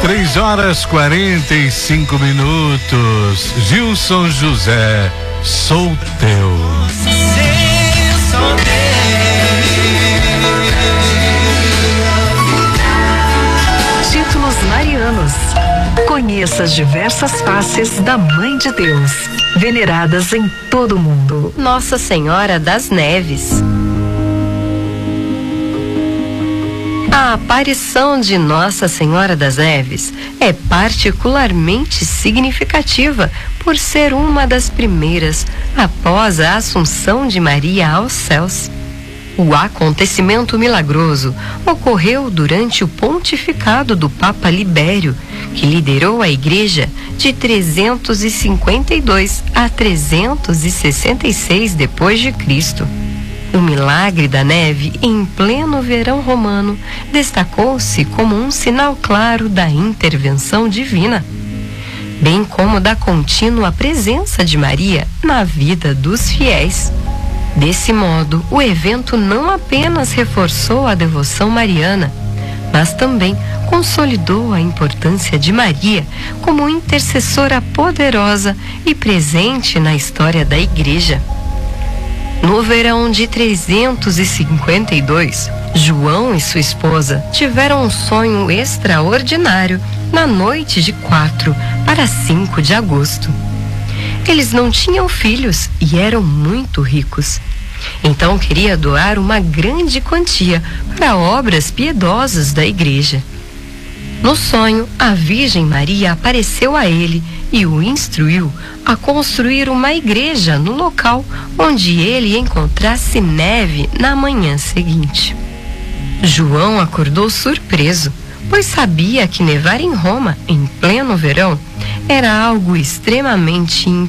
3h45. Gilson José, sou teu. Títulos marianos. Conheça as diversas faces da Mãe de Deus, veneradas em todo o mundo. Nossa Senhora das Neves. A aparição de Nossa Senhora das Neves é particularmente significativa por ser uma das primeiras após a Assunção de Maria aos céus. O acontecimento milagroso ocorreu durante o pontificado do Papa Libério, que liderou a Igreja de 352 a 366 depois de Cristo. O milagre da neve em pleno verão romano destacou-se como um sinal claro da intervenção divina, bem como da contínua presença de Maria na vida dos fiéis. Desse modo, o evento não apenas reforçou a devoção mariana, mas também consolidou a importância de Maria como intercessora poderosa e presente na história da Igreja. No verão de 352, João e sua esposa tiveram um sonho extraordinário na noite de 4 para 5 de agosto. Eles não tinham filhos e eram muito ricos. Então queria doar uma grande quantia para obras piedosas da igreja. No sonho, a Virgem Maria apareceu a ele e o instruiu a construir uma igreja no local onde ele encontrasse neve na manhã seguinte. João acordou surpreso, pois sabia que nevar em Roma, em pleno verão, era algo extremamente